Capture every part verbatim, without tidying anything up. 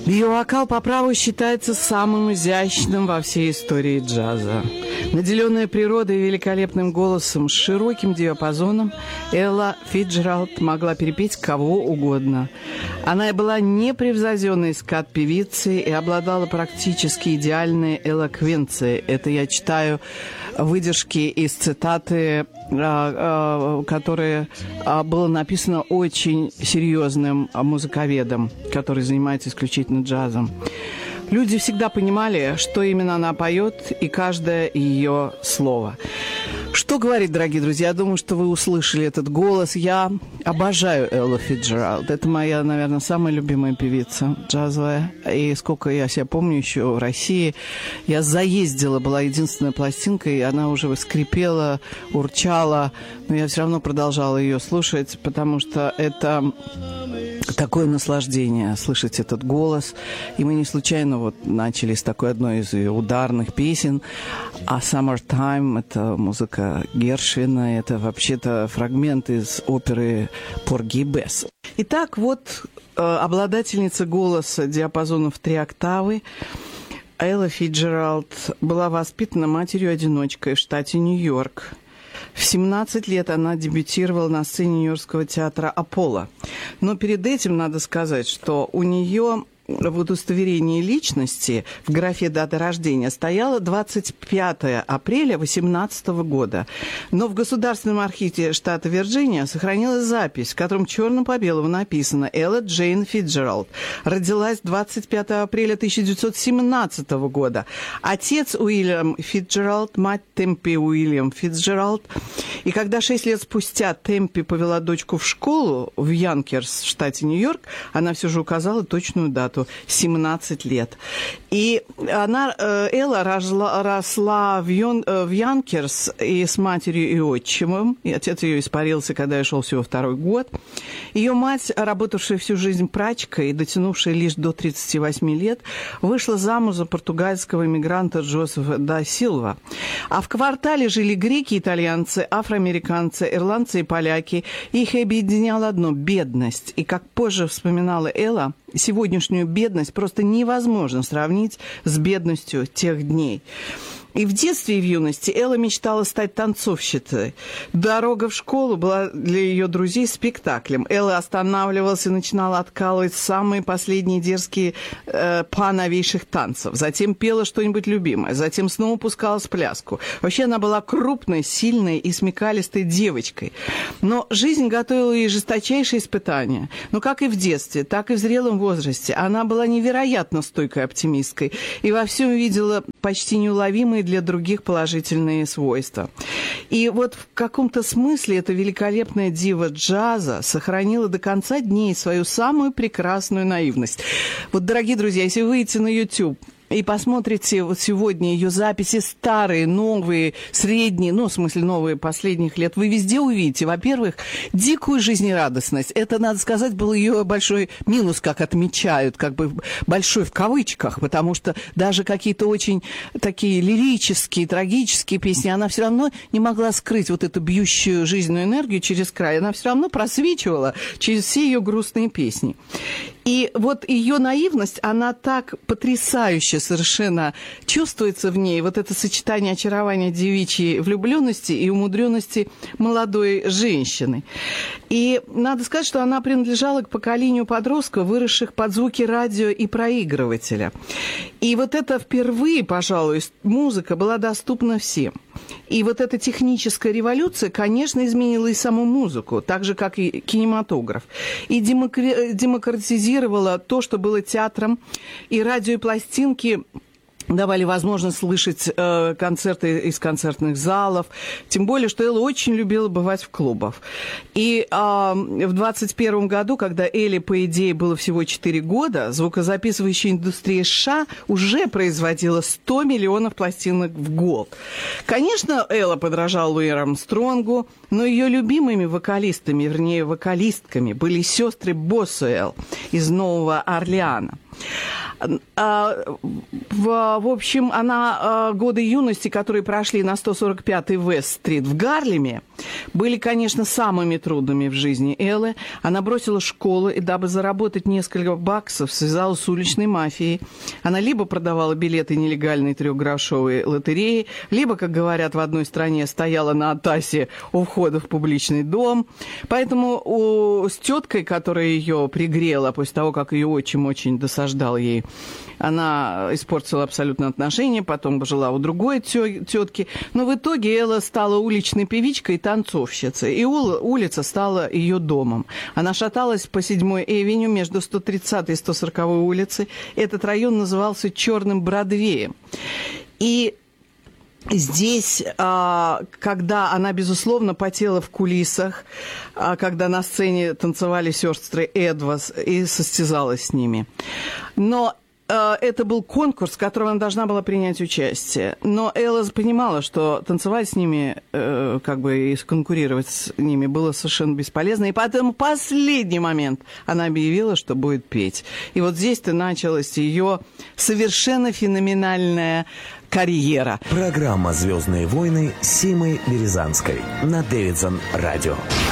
Ее вокал по праву считается самым изящным во всей истории джаза. Наделенная природой и великолепным голосом с широким диапазоном, Элла Фицджеральд могла перепеть кого угодно. Она была непревзойденной скат-певицей и обладала практически идеальной элоквенцией. Это я читаю выдержки из цитаты, которое было написано очень серьезным музыковедом, который занимается исключительно джазом. Люди всегда понимали, что именно она поет, и каждое ее слово. Что говорит, дорогие друзья? Я думаю, что вы услышали этот голос. Я обожаю Эллу Фицджеральд. Это моя, наверное, самая любимая певица джазовая. И сколько я себя помню еще в России, я заездила, была единственная пластинка, и она уже скрипела, урчала, но я все равно продолжала ее слушать, потому что это такое наслаждение слышать этот голос. И мы не случайно вот начали с такой одной из ее ударных песен. А «Summertime» — это музыка Гершвина, это вообще-то фрагмент из оперы «Порги и Бесс». Итак, вот э, обладательница голоса диапазона в три октавы Элла Фицджеральд была воспитана матерью-одиночкой в штате Нью-Йорк. В семнадцать лет она дебютировала на сцене Нью-Йоркского театра «Аполло». Но перед этим надо сказать, что у нее в удостоверении личности в графе «Дата рождения» стояло двадцать пятое апреля восемнадцатого года. Но в Государственном архиве штата Вирджиния сохранилась запись, в котором черным по белому написано «Элла Джейн Фицджеральд. Родилась двадцать пятого апреля тысяча девятьсот семнадцатого года. Отец Уильям Фицджеральд, мать Темпи Уильям Фицджеральд». И когда шесть лет спустя Темпи повела дочку в школу в Янкерс в штате Нью-Йорк, она все же указала точную дату – семнадцать лет. И она, Элла росла, росла в, Йон, в Янкерс и с матерью и отчимом. И отец ее испарился, когда ей шел всего второй год. Ее мать, работавшая всю жизнь прачкой и дотянувшая лишь до тридцати восьми лет, вышла замуж за португальского иммигранта Джозефа да Силва. А в квартале жили греки, итальянцы, афроамериканцы, ирландцы и поляки. Их объединяло одно – бедность. И, как позже вспоминала Элла, сегодняшнюю бедность просто невозможно сравнить с бедностью тех дней. И в детстве и в юности Элла мечтала стать танцовщицей. Дорога в школу была для ее друзей спектаклем. Элла останавливалась и начинала откалывать самые последние дерзкие э, па новейших танцев. Затем пела что-нибудь любимое. Затем снова пускалась в пляску. Вообще она была крупной, сильной и смекалистой девочкой. Но жизнь готовила ей жесточайшие испытания. Но как и в детстве, так и в зрелом возрасте она была невероятно стойкой оптимисткой и во всем видела почти неуловимые для других положительные свойства. И вот в каком-то смысле эта великолепная дива джаза сохранила до конца дней свою самую прекрасную наивность. Вот, дорогие друзья, если вы выйдете на YouTube и посмотрите вот сегодня ее записи старые, новые, средние, ну, в смысле, новые последних лет, вы везде увидите, во-первых, дикую жизнерадостность. Это, надо сказать, был ее большой минус, как отмечают, как бы большой в кавычках, потому что даже какие-то очень такие лирические, трагические песни, она все равно не могла скрыть вот эту бьющую жизненную энергию через край. Она все равно просвечивала через все ее грустные песни. И вот ее наивность, она так потрясающе совершенно чувствуется в ней, вот это сочетание очарования девичьей влюбленности и умудренности молодой женщины. И надо сказать, что она принадлежала к поколению подростков, выросших под звуки радио и проигрывателя. И вот это впервые, пожалуй, музыка была доступна всем. И вот эта техническая революция, конечно, изменила и саму музыку, так же, как и кинематограф. И демократизировала то, что было театром, и радио и пластинки давали возможность слышать э, концерты из концертных залов. Тем более, что Элла очень любила бывать в клубах. И э, в двадцать первом году, когда Элле, по идее, было всего четыре года, звукозаписывающая индустрия США уже производила сто миллионов пластинок в год. Конечно, Элла подражала Луи Армстронгу, но ее любимыми вокалистами, вернее, вокалистками были сестры Боссуэлл из Нового Орлеана. В, в общем, она годы юности, которые прошли на сто сорок пятой Вест-стрит в Гарлеме, были, конечно, самыми трудными в жизни Эллы. Она бросила школу и, дабы заработать несколько баксов, связалась с уличной мафией. Она либо продавала билеты нелегальной трехгрошовой лотереи, либо, как говорят в одной стране, стояла на атасе у входа в публичный дом. Поэтому у, с теткой, которая ее пригрела после того, как ее отчим очень досаждал ей, она испортила абсолютно отношения, потом жила у другой тетки. Но в итоге Элла стала уличной певичкой и танцовщицей. И улица стала ее домом. Она шаталась по седьмой Эвеню между сто тридцатой и сто сороковой улицей. Этот район назывался Черным Бродвеем. И здесь, когда она, безусловно, потела в кулисах, когда на сцене танцевали сестры Эдвас и состязалась с ними. Но это был конкурс, в котором она должна была принять участие. Но Элла понимала, что танцевать с ними, э, как бы и конкурировать с ними было совершенно бесполезно. И поэтому в последний момент она объявила, что будет петь. И вот здесь-то началась ее совершенно феноменальная карьера. Программа «Звездные войны» с Симой Березанской на Дэвидсон Радио.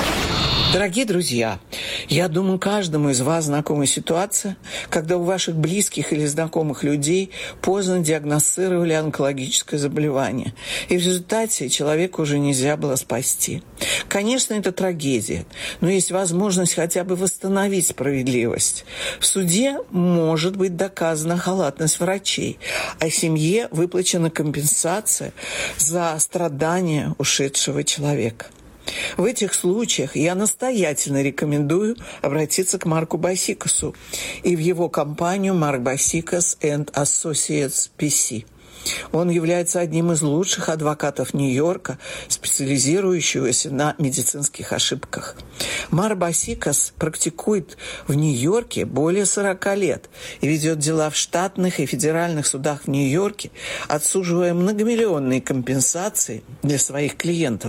Дорогие друзья, я думаю, каждому из вас знакома ситуация, когда у ваших близких или знакомых людей поздно диагностировали онкологическое заболевание, и в результате человека уже нельзя было спасти. Конечно, это трагедия, но есть возможность хотя бы восстановить справедливость. В суде может быть доказана халатность врачей, а семье выплачена компенсация за страдания ушедшего человека. В этих случаях я настоятельно рекомендую обратиться к Марку Басикасу и в его компанию Mark Basikas and Associates пи си. Он является одним из лучших адвокатов Нью-Йорка, специализирующегося на медицинских ошибках. Марк Басикас практикует в Нью-Йорке более сорока лет и ведет дела в штатных и федеральных судах в Нью-Йорке, отсуживая многомиллионные компенсации для своих клиентов.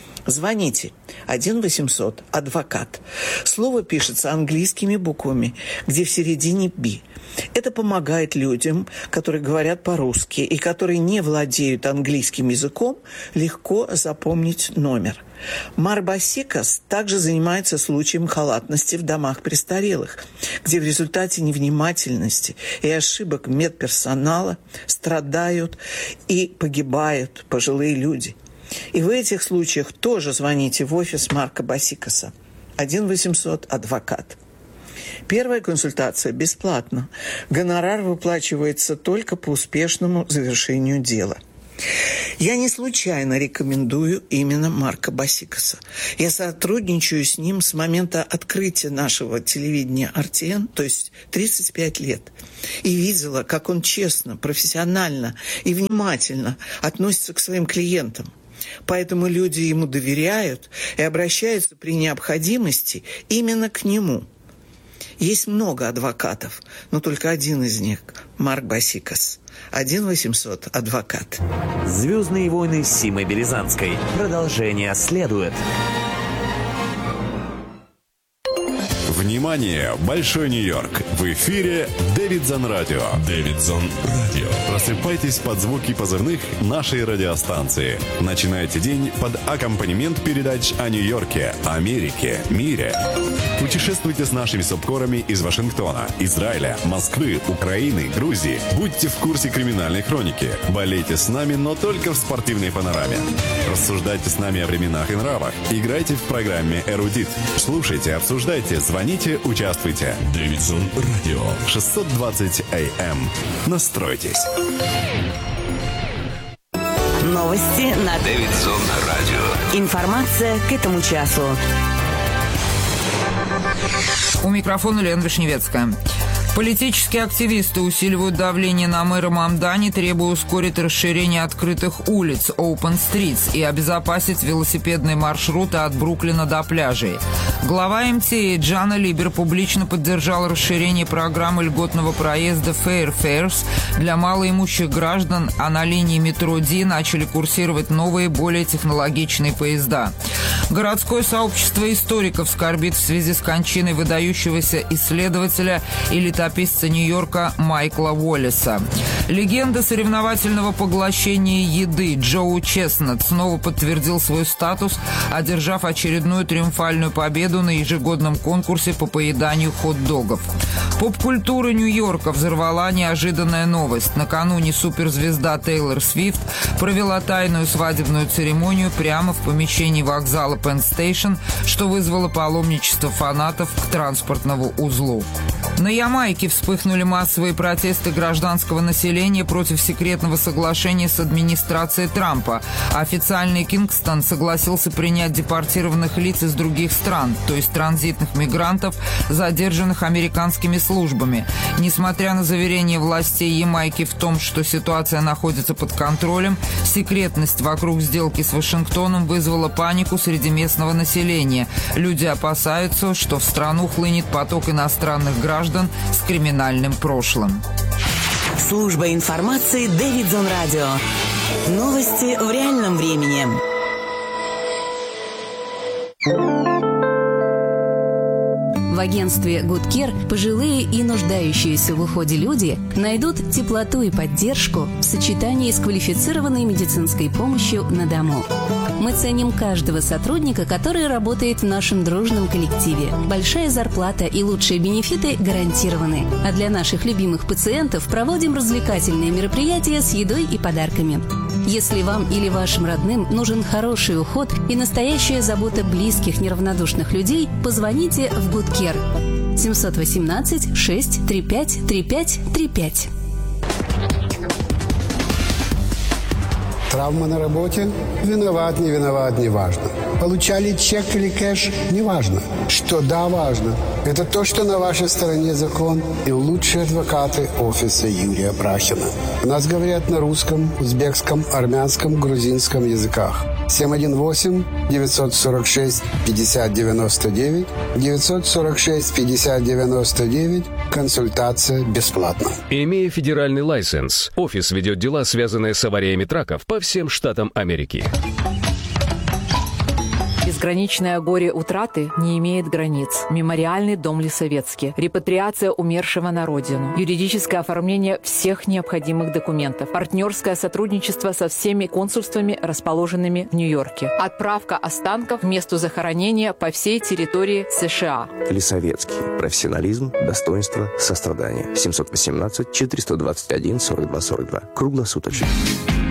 Звоните один восемьсот адвокат. Слово пишется английскими буквами, где в середине «би». Это помогает людям, которые говорят по-русски и которые не владеют английским языком, легко запомнить номер. Марк Басикас также занимается случаем халатности в домах престарелых, где в результате невнимательности и ошибок медперсонала страдают и погибают пожилые люди. И в этих случаях тоже звоните в офис Марка Басикаса. один восемьсот адвокат. Первая консультация бесплатна. Гонорар выплачивается только по успешному завершению дела. Я не случайно рекомендую именно Марка Басикаса. Я сотрудничаю с ним с момента открытия нашего телевидения ар ти эн, то есть тридцать пять лет. И видела, как он честно, профессионально и внимательно относится к своим клиентам. Поэтому люди ему доверяют и обращаются при необходимости именно к нему. Есть много адвокатов, но только один из них – Марк Басикас. один восемьсот адвокат. «Звездные войны» с Симой Березанской. Продолжение следует. Внимание! Большой Нью-Йорк! В эфире Дэвидсон Радио. Дэвидсон Радио. Просыпайтесь под звуки позывных нашей радиостанции. Начинайте день под аккомпанемент передач о Нью-Йорке, Америке, мире. Путешествуйте с нашими субкорами из Вашингтона, Израиля, Москвы, Украины, Грузии. Будьте в курсе криминальной хроники. Болейте с нами, но только в спортивной панораме. Рассуждайте с нами о временах и нравах. Играйте в программе «Эрудит». Слушайте, обсуждайте, звоните, участвуйте. Дэвидсон Радио. шестьсот двадцать эй эм. Настройтесь. Новости на Дэвидсон Радио. Информация к этому часу. У микрофона Лена Вишневецкая. Политические активисты усиливают давление на мэра Мамдани, требуя ускорить расширение открытых улиц Open Streets и обезопасить велосипедные маршруты от Бруклина до пляжей. Глава эм ти эй Джана Либер публично поддержал расширение программы льготного проезда Fair Fares для малоимущих граждан, а на линии метро Ди начали курсировать новые, более технологичные поезда. Городское сообщество историков скорбит в связи с кончиной выдающегося исследователя элитарного летописца Нью-Йорка Майкла Уоллеса. Легенда соревновательного поглощения еды Джоу Честнат снова подтвердил свой статус, одержав очередную триумфальную победу на ежегодном конкурсе по поеданию хот-догов. Поп-культура Нью-Йорка взорвала неожиданная новость. Накануне суперзвезда Тейлор Свифт провела тайную свадебную церемонию прямо в помещении вокзала Пенн Стейшн, что вызвало паломничество фанатов к транспортному узлу. На Ямайке вспыхнули массовые протесты гражданского населения против секретного соглашения с администрацией Трампа. Официальный Кингстон согласился принять депортированных лиц из других стран, то есть транзитных мигрантов, задержанных американскими службами. Несмотря на заверения властей Ямайки в том, что ситуация находится под контролем, секретность вокруг сделки с Вашингтоном вызвала панику среди местного населения. Люди опасаются, что в страну хлынет поток иностранных граждан с криминальным прошлым. Служба информации Дэвидсон Радио. Новости в реальном времени. В агентстве Good Care пожилые и нуждающиеся в уходе люди найдут теплоту и поддержку в сочетании с квалифицированной медицинской помощью на дому. Мы ценим каждого сотрудника, который работает в нашем дружном коллективе. Большая зарплата и лучшие бенефиты гарантированы. А для наших любимых пациентов проводим развлекательные мероприятия с едой и подарками. Если вам или вашим родным нужен хороший уход и настоящая забота близких неравнодушных людей, позвоните в Good Care семь один восемь шесть три пять три пять три пять. Травма на работе? Виноват, не виноват, не важно. Получали чек или кэш? Не важно. Что да, важно. Это то, что на вашей стороне закон и лучшие адвокаты офиса Юрия Брахина. У нас говорят на русском, узбекском, армянском, грузинском языках. семь один восемь девятьсот сорок шесть пятьдесят девяносто девять девятьсот сорок шесть пятьдесят девяносто девять. Консультация бесплатна. Имея федеральный лайсенс, офис ведет дела, связанные с авариями траков по всем штатам Америки. Безграничное горе утраты не имеет границ. Мемориальный дом Лисовецкий. Репатриация умершего на родину. Юридическое оформление всех необходимых документов. Партнерское сотрудничество со всеми консульствами, расположенными в Нью-Йорке. Отправка останков к месту захоронения по всей территории США. Лисовецкий. Профессионализм, достоинство, сострадание. семь один восемь четыреста двадцать один сорок два сорок два. Круглосуточно.